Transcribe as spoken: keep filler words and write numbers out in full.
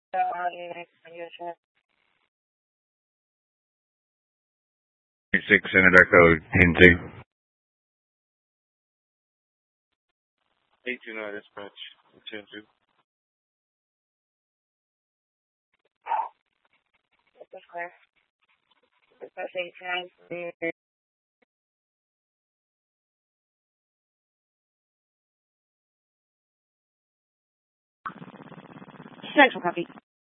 Six Senator Code into eight two nine dispatch ten two. That's clear. Dispatch eight two nine. Central copy.